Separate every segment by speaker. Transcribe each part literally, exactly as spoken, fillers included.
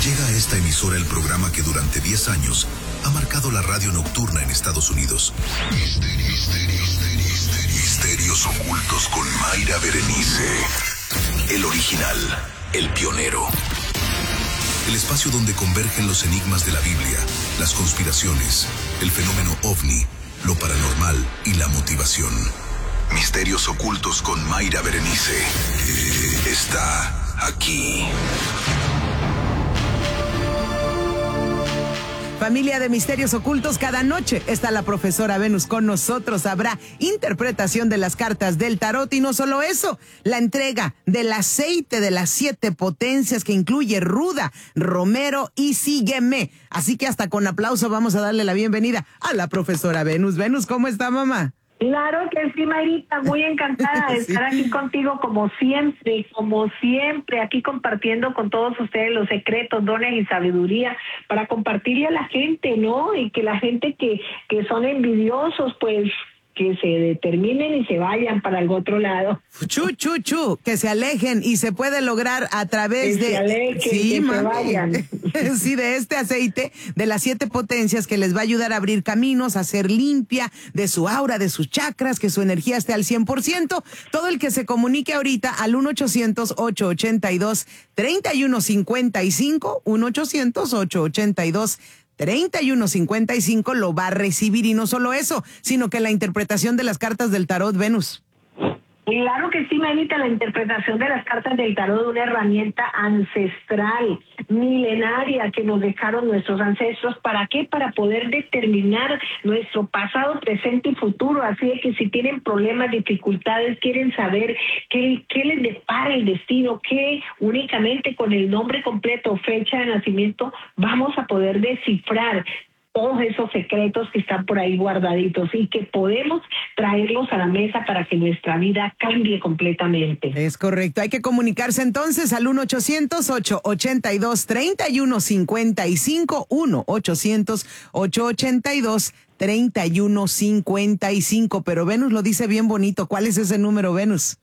Speaker 1: Llega a esta emisora el programa que durante diez años ha marcado la radio nocturna en Estados Unidos. Misterios, misterios, misterios, misterios ocultos con Mayra Berenice. El original, el pionero. El espacio donde convergen los enigmas de la Biblia, las conspiraciones, el fenómeno ovni, lo paranormal y la motivación. Misterios ocultos con Mayra Berenice. Eh, está aquí.
Speaker 2: Familia de Misterios Ocultos, cada noche está la profesora Venus con nosotros. Habrá interpretación de las cartas del tarot y no solo eso, la entrega del aceite de las siete potencias que incluye ruda, romero y sígueme. Así que hasta con aplauso vamos a darle la bienvenida a la profesora Venus. Venus, ¿cómo está, mamá?
Speaker 3: Claro que sí, Mayrita, muy encantada de estar sí. aquí contigo como siempre, como siempre, aquí compartiendo con todos ustedes los secretos, dones y sabiduría para compartirle a la gente, ¿no? Y que la gente que, que son envidiosos, pues que se determinen y se vayan para el otro lado.
Speaker 2: Chu, chu, chu, que se alejen y se puede lograr a través
Speaker 3: que
Speaker 2: de...
Speaker 3: Se alejen, sí, que mami. se vayan.
Speaker 2: Sí, de este aceite de las siete potencias que les va a ayudar a abrir caminos, a hacer limpia de su aura, de sus chakras, que su energía esté al cien por ciento. Todo el que se comunique ahorita al uno ochocientos, ocho ochenta y dos, treinta y uno cincuenta y cinco, uno ochocientos, ocho ochenta y dos, treinta y uno cincuenta y cinco lo va a recibir, y no solo eso, sino que la interpretación de las cartas del tarot, Venus.
Speaker 3: Claro que sí, Manita, la interpretación de las cartas del tarot es una herramienta ancestral, milenaria, que nos dejaron nuestros ancestros. ¿Para qué? Para poder determinar nuestro pasado, presente y futuro. Así de que si tienen problemas, dificultades, quieren saber qué, qué les depara el destino, que únicamente con el nombre completo, fecha de nacimiento, vamos a poder descifrar todos esos secretos que están por ahí guardaditos y que podemos traerlos a la mesa para que nuestra vida cambie completamente.
Speaker 2: Es correcto. Hay que comunicarse entonces al uno ochocientos, ocho ochenta y dos, treinta y uno cincuenta y cinco, uno ochocientos, ocho ochenta y dos, treinta y uno cincuenta y cinco. Pero Venus lo dice bien bonito. ¿Cuál es ese número, Venus?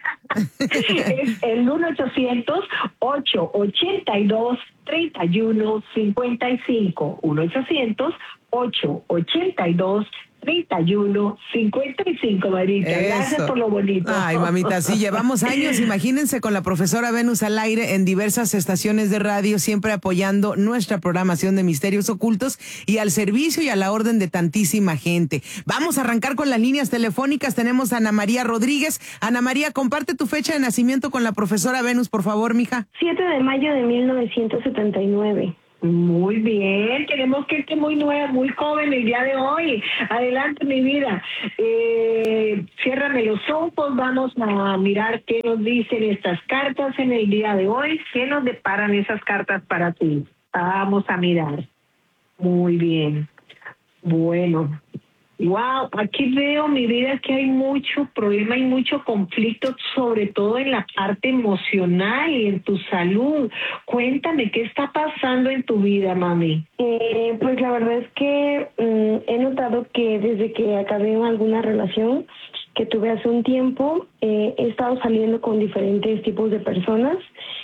Speaker 3: Es el uno ochocientos, ocho ochenta y dos, treinta y uno cincuenta y cinco. uno ochocientos, ocho ochenta y dos, treinta y uno cincuenta y cinco, Marita. Eso. Gracias por lo bonito.
Speaker 2: Ay, mamita, sí, llevamos años, imagínense, con la profesora Venus al aire en diversas estaciones de radio, siempre apoyando nuestra programación de Misterios Ocultos y al servicio y a la orden de tantísima gente. Vamos a arrancar con las líneas telefónicas. Tenemos a Ana María Rodríguez. Ana María, comparte tu fecha de nacimiento con la profesora Venus, por favor, mija.
Speaker 4: siete de mayo de mil novecientos setenta y nueve.
Speaker 3: Muy bien, tenemos gente muy nueva, muy joven el día de hoy. Adelante, mi vida. Eh, ciérrame los ojos, vamos a mirar qué nos dicen estas cartas en el día de hoy. ¿Qué nos deparan esas cartas para ti? Vamos a mirar. Muy bien. Bueno. Wow, aquí veo, mi vida, que hay mucho problema y mucho conflicto, sobre todo en la parte emocional y en tu salud. Cuéntame, ¿qué está pasando en tu vida, mami?
Speaker 4: Eh, pues la verdad es que um, he notado que desde que acabé alguna relación que tuve hace un tiempo, eh, he estado saliendo con diferentes tipos de personas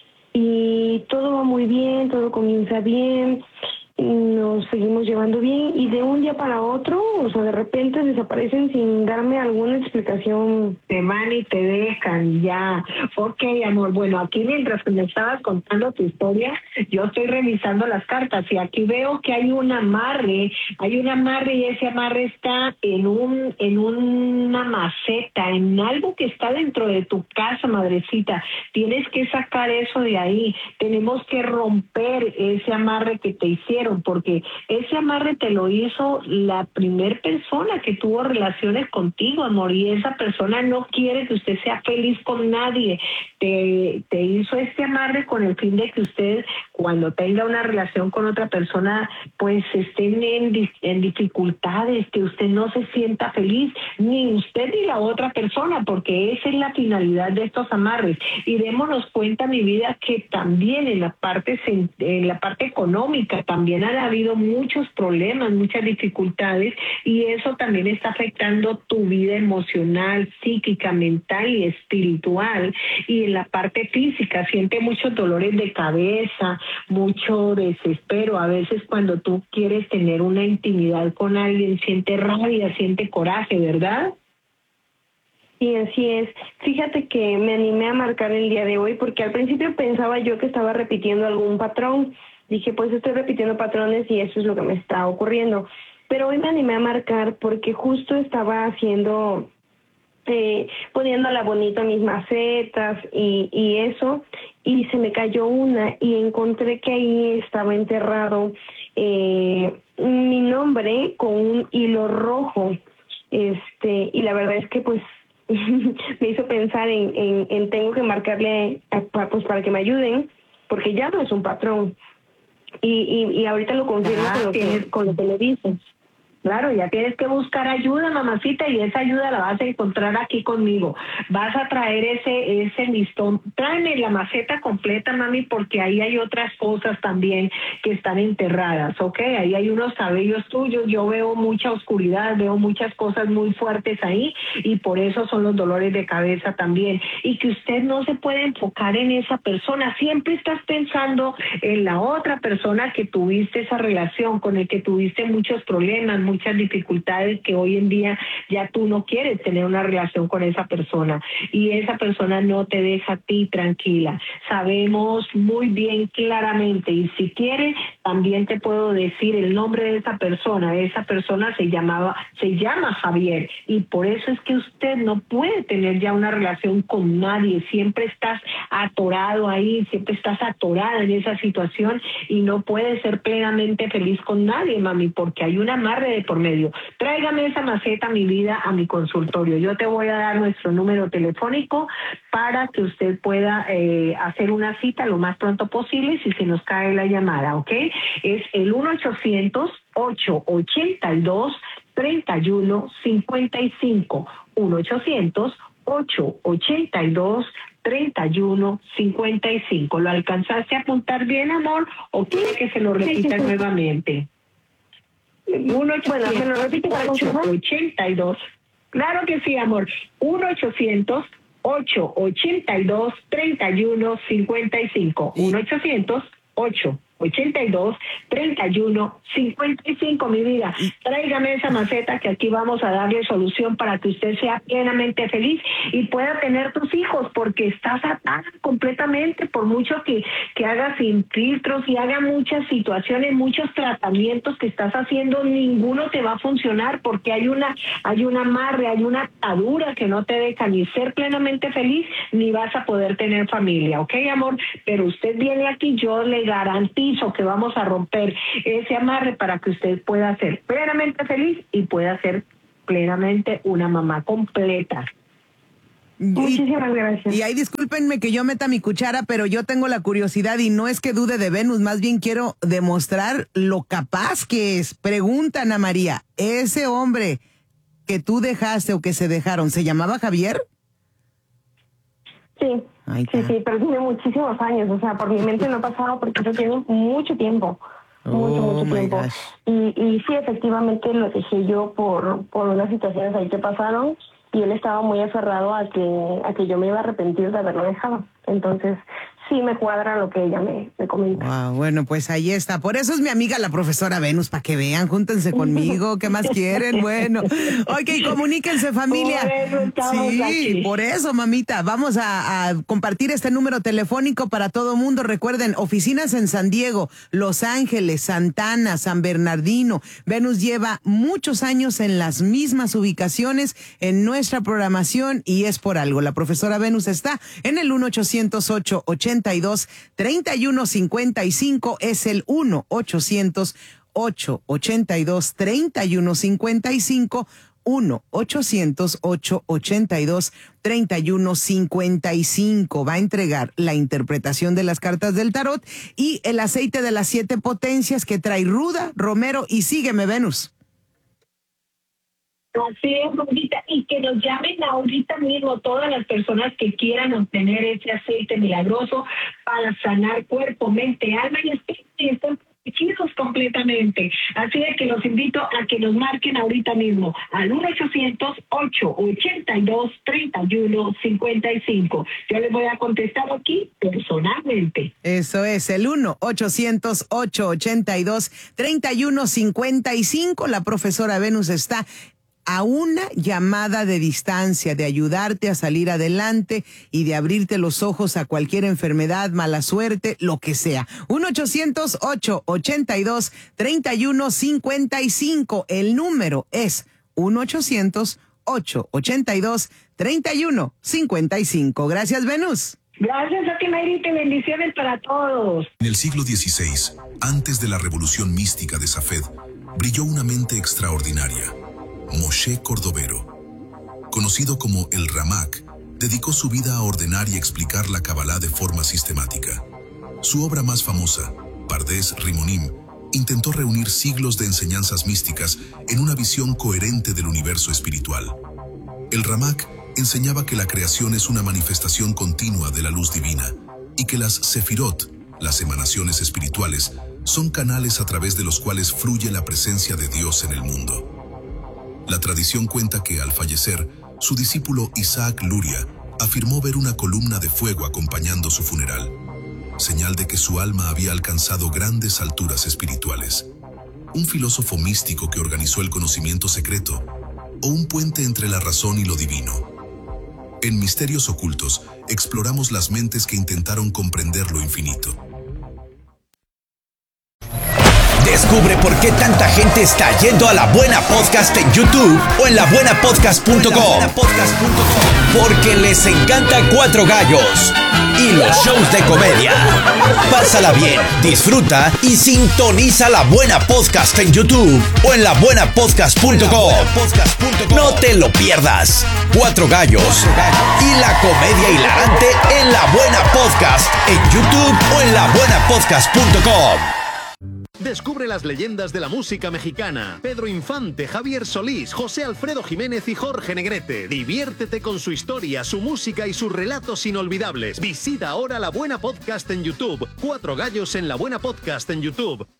Speaker 4: y todo va muy bien, todo comienza bien. Nos seguimos llevando bien y de un día para otro, o sea, de repente desaparecen sin darme alguna explicación.
Speaker 3: Te van y te dejan, ya. Ok, amor, bueno, aquí mientras que me estabas contando tu historia, yo estoy revisando las cartas y aquí veo que hay un amarre, hay un amarre y ese amarre está en un en una maceta, en algo que está dentro de tu casa, madrecita. Tienes que sacar eso de ahí, tenemos que romper ese amarre que te hicieron, porque ese amarre te lo hizo la primer persona que tuvo relaciones contigo, amor, y esa persona no quiere que usted sea feliz con nadie. Te, te hizo este amarre con el fin de que usted, cuando tenga una relación con otra persona, pues estén en, en dificultades, que usted no se sienta feliz, ni usted ni la otra persona, porque esa es la finalidad de estos amarres. Y démonos cuenta, mi vida, que también en la parte, en la parte económica también han habido muchos problemas, muchas dificultades, y eso también está afectando tu vida emocional, psíquica, mental y espiritual. Y en la parte física siente muchos dolores de cabeza, mucho desespero. A veces cuando tú quieres tener una intimidad con alguien, siente rabia, siente coraje, ¿verdad?
Speaker 4: Sí, así es. Fíjate que me animé a marcar el día de hoy porque al principio pensaba yo que estaba repitiendo algún patrón. Dije, pues estoy repitiendo patrones y eso es lo que me está ocurriendo. Pero hoy me animé a marcar porque justo estaba haciendo, eh, poniéndola bonito a mis macetas y, y eso, y se me cayó una y encontré que ahí estaba enterrado eh, mi nombre con un hilo rojo. Este, y la verdad es que pues me hizo pensar en, en, en tengo que marcarle a, pues para que me ayuden, porque ya no es un patrón. Y, y, y ahorita lo confirmo ah, con, lo que, con lo que le dicen.
Speaker 3: Claro, ya tienes que buscar ayuda, mamacita, y esa ayuda la vas a encontrar aquí conmigo. Vas a traer ese ese listón. Tráeme la maceta completa, mami, porque ahí hay otras cosas también que están enterradas, ¿ok? Ahí hay unos cabellos tuyos, yo veo mucha oscuridad, veo muchas cosas muy fuertes ahí, y por eso son los dolores de cabeza también. Y que usted no se puede enfocar en esa persona, siempre estás pensando en la otra persona que tuviste esa relación, con el que tuviste muchos problemas, muchas dificultades, que hoy en día ya tú no quieres tener una relación con esa persona y esa persona no te deja a ti tranquila. Sabemos muy bien claramente, y si quieres también te puedo decir el nombre de esa persona. Esa persona se llamaba, se llama Javier, y por eso es que usted no puede tener ya una relación con nadie. Siempre estás atorado ahí, siempre estás atorada en esa situación y no puedes ser plenamente feliz con nadie, mami, porque hay un amarre de por medio. Tráigame esa maceta, mi vida, a mi consultorio. Yo te voy a dar nuestro número telefónico para que usted pueda eh, hacer una cita lo más pronto posible si se nos cae la llamada, ¿ok? Es el uno ochocientos, ocho ochenta y dos, treinta y uno cincuenta y cinco. uno ochocientos, ocho ochenta y dos, treinta y uno cincuenta y cinco. ¿Lo alcanzaste a apuntar bien, amor, o quiere que se lo repita nuevamente? uno ochocientos, ocho ochenta y dos. Claro que sí, amor. uno ochocientos, ocho ochenta y dos, treinta y uno cincuenta y cinco. uno ochocientos, ocho ochenta y dos, treinta y uno cincuenta y cinco, mi vida. Tráigame esa maceta que aquí vamos a darle solución para que usted sea plenamente feliz y pueda tener tus hijos, porque estás atada completamente. Por mucho que, que hagas sin filtros y haga muchas situaciones, muchos tratamientos que estás haciendo, ninguno te va a funcionar, porque hay una, hay un amarre, hay una atadura que no te deja ni ser plenamente feliz, ni vas a poder tener familia, ¿ok, amor? Pero usted viene aquí, yo le garantizo que vamos a romper ese amarre para que usted pueda ser plenamente feliz y pueda ser plenamente una mamá completa.
Speaker 4: Muchísimas gracias.
Speaker 2: Y ahí discúlpenme que yo meta mi cuchara, pero yo tengo la curiosidad y no es que dude de Venus, más bien quiero demostrar lo capaz que es. Pregunta, Ana María, ¿ese hombre que tú dejaste o que se dejaron, se llamaba Javier?
Speaker 4: Sí. Sí, sí, pero tiene muchísimos años, o sea, por mi mente no ha pasado porque eso tiene mucho tiempo, mucho,
Speaker 2: oh,
Speaker 4: mucho tiempo. Y, y sí, efectivamente lo dejé yo por, por unas situaciones ahí que pasaron, y él estaba muy aferrado a que, a que yo me iba a arrepentir de haberlo dejado. Entonces, sí me cuadra lo que ella me, me comenta.
Speaker 2: Wow, bueno, pues ahí está. Por eso es mi amiga la profesora Venus, para que vean, júntense conmigo. ¿Qué más quieren? Bueno, ok, comuníquense, familia.
Speaker 3: Por eso estamos
Speaker 2: sí,
Speaker 3: aquí.
Speaker 2: Por eso, mamita. Vamos a, a compartir este número telefónico para todo mundo. Recuerden, oficinas en San Diego, Los Ángeles, Santana, San Bernardino. Venus lleva muchos años en las mismas ubicaciones en nuestra programación y es por algo. La profesora Venus está en el uno ochocientos, ocho ochenta y dos, treinta y uno cincuenta y cinco, es el uno ochocientos, ocho ochenta y dos, treinta y uno cincuenta y cinco, uno ochocientos, ocho ochenta y dos, treinta y uno cincuenta y cinco. Va a entregar la interpretación de las cartas del tarot y el aceite de las siete potencias que trae Ruda, Romero y Sígueme, Venus.
Speaker 3: Así es, Rudita, y que nos llamen ahorita mismo todas las personas que quieran obtener ese aceite milagroso para sanar cuerpo, mente, alma y espíritu, y estén protegidos completamente. Así es que los invito a que nos marquen ahorita mismo al uno ochocientos, ocho ochenta y dos, treinta y uno cincuenta y cinco. Yo les voy a contestar aquí personalmente.
Speaker 2: Eso es, el uno ochocientos, ocho ochenta y dos, treinta y uno cincuenta y cinco. La profesora Venus está a una llamada de distancia de ayudarte a salir adelante y de abrirte los ojos a cualquier enfermedad, mala suerte, lo que sea. uno ochocientos, ocho ochenta y dos, treinta y uno cincuenta y cinco. El número es uno ochocientos, ocho ochenta y dos, treinta y uno cincuenta y cinco. Gracias, Venus.
Speaker 3: Gracias a ti, Mayrita, bendiciones para todos.
Speaker 1: En el siglo dieciséis, antes de la revolución mística de Safed, brilló una mente extraordinaria, Moshe Cordovero. Conocido como el Ramak, dedicó su vida a ordenar y explicar la Kabbalah de forma sistemática. Su obra más famosa, Pardes Rimonim, intentó reunir siglos de enseñanzas místicas en una visión coherente del universo espiritual. El Ramak enseñaba que la creación es una manifestación continua de la luz divina y que las Sefirot, las emanaciones espirituales, son canales a través de los cuales fluye la presencia de Dios en el mundo. La tradición cuenta que, al fallecer, su discípulo Isaac Luria afirmó ver una columna de fuego acompañando su funeral, señal de que su alma había alcanzado grandes alturas espirituales. Un filósofo místico que organizó el conocimiento secreto, o un puente entre la razón y lo divino. En Misterios Ocultos, exploramos las mentes que intentaron comprender lo infinito.
Speaker 5: Descubre por qué tanta gente está yendo a La Buena Podcast en YouTube o en la buena podcast punto com. Porque les encanta Cuatro Gallos y los shows de comedia. Pásala bien, disfruta y sintoniza La Buena Podcast en YouTube o en la buena podcast punto com. No te lo pierdas. Cuatro Gallos y la comedia hilarante en La Buena Podcast en YouTube o en la buena podcast punto com.
Speaker 6: Descubre las leyendas de la música mexicana. Pedro Infante, Javier Solís, José Alfredo Jiménez y Jorge Negrete. Diviértete con su historia, su música y sus relatos inolvidables. Visita ahora La Buena Podcast en YouTube. Cuatro Gallos en La Buena Podcast en YouTube.